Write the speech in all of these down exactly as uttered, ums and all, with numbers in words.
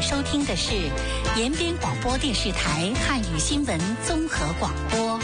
收听的是延边广播电视台汉语新闻综合广播。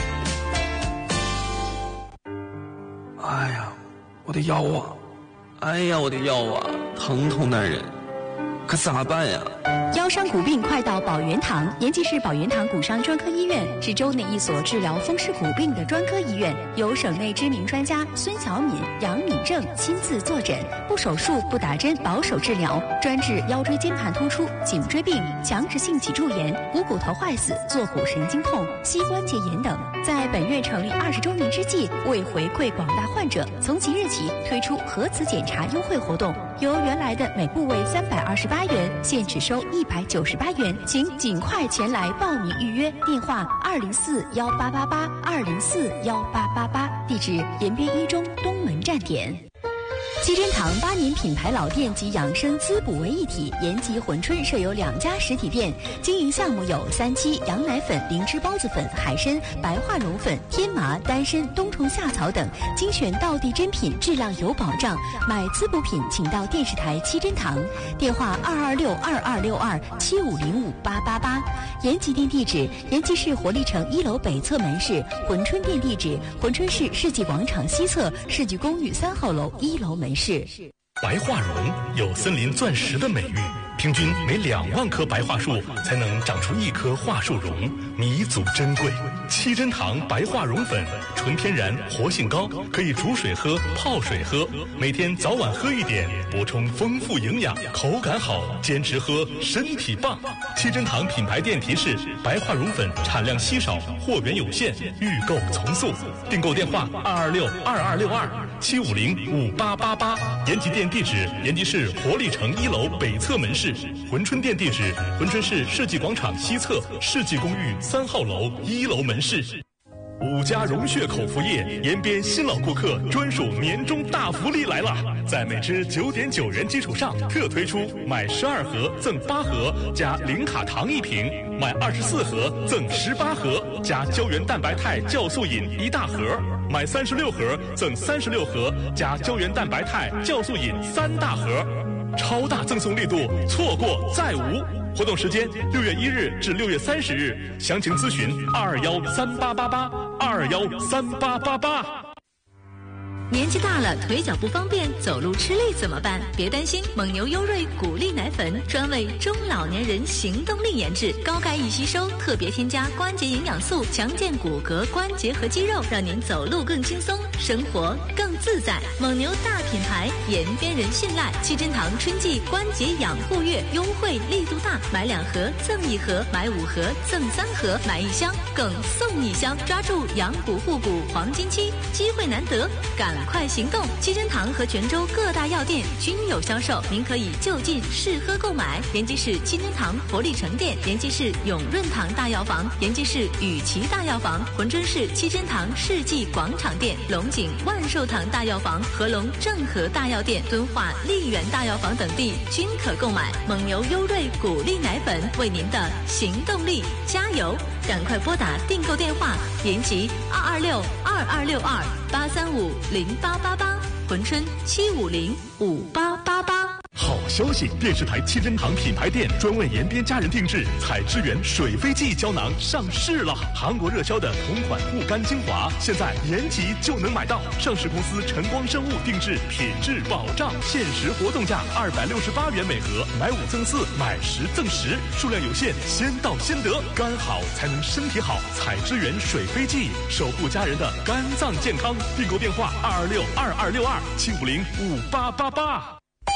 哎呀，我的腰啊！哎呀，我的腰啊，疼痛难忍，可咋办呀？ 腰伤骨病快到保元堂，延吉市保元堂骨伤专科医院是州内一所治疗风湿骨病的专科医院，由省内知名专家孙小敏、杨敏正亲自坐诊，不手术、不打针，保守治疗，专治腰椎间盘突出、颈椎病、强直性脊柱炎、股骨头坏死、坐骨神经痛、膝关节炎等。在本院成立二十周年之际，为回馈广大患者，从即日起推出核磁检查优惠活动，由原来的每部位三百二十八元，现只收一百九十八元，请尽快前来报名预约。电话二零四幺八八八二零四幺八八八，地址延边一中东门站点。七珍堂八年品牌老店及养生滋补为一体，延吉珲春设有两家实体店，经营项目有三七羊奶粉、灵芝孢子粉、海参、白化绒粉、天麻、丹参、冬虫夏草等，精选道地珍品，质量有保障。买滋补品请到电视台七珍堂，电话二二六二二六二七五零五八八八。延吉店地址：延吉市活力城一楼北侧门市；珲春店地址：珲春市世纪广场西侧世纪公寓三号楼一楼门市。 白化绒有森林钻石的美誉，平均每两万棵白桦树才能长出一棵桦树茸，弥足珍贵。七珍堂白化绒粉，纯天然，活性高，可以煮水喝、泡水喝，每天早晚喝一点，补充丰富营养，口感好，坚持喝身体棒。七珍堂品牌店提示：白化绒粉产量稀少，货源有限，预购从速。订购电话二二六二二六二七五零五八八八。延吉店地址：延吉市活力城一楼北侧门市；珲春店地址：珲春市世纪广场西侧世纪公寓三号楼一楼门市。五家融血口服液延边新老顾客专属年终大福利来了，在每支九点九元基础上特推出买十二盒赠八盒加零卡糖一瓶，买二十四盒赠十八盒加胶原蛋白肽酵素饮一大盒，买三十六盒赠三十六盒加胶原蛋白肽酵素饮三大盒，超大赠送力度，错过再无。活动时间六月一日至六月三十日，详情咨询二二幺三八八八二二幺三八八八。 年纪大了，腿脚不方便，走路吃力怎么办？别担心，蒙牛优瑞骨力奶粉专为中老年人行动力研制，高钙易吸收，特别添加关节营养素，强健骨骼、关节和肌肉，让您走路更轻松，生活更自在。蒙牛大品牌，延边人信赖。七珍堂春季关节养护月优惠力度大，买两盒赠一盒，买五盒赠三盒，买一箱更送一箱，抓住养骨护骨黄金期，机会难得，赶快行动！七珍堂和泉州各大药店均有销售，您可以就近试喝购买。延吉市七珍堂活力城店、延吉市永润堂大药房、延吉市雨琦大药房、珲春市七珍堂世纪广场店、龙井万寿堂大药房、合龙正和大药店、敦化丽园大药房等地均可购买。蒙牛优瑞骨力奶粉，为您的行动力加油！赶快拨打订购电话：延吉二二六二二六二八三五零八八八，珲春七五零五八八八。 好消息！电视台七珍堂品牌店专为延边家人定制采之源水飞记胶囊上市了。韩国热销的同款护肝精华，现在延吉就能买到。上市公司晨光生物定制，品质保障，限时活动价二百六十八元每盒，买五赠四，买十赠十，数量有限，先到先得。肝好才能身体好，采之源水飞记，守护家人的肝脏健康。订购电话二二六二二六二七五零五八八八。